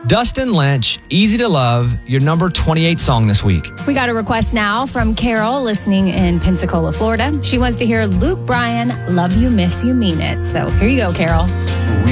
Dustin Lynch, Easy to Love, your number 28 song this week. We got a request now from Carol listening in Pensacola, Florida. She wants to hear Luke Bryan, Love You, Miss You, Mean It. So here you go, Carol.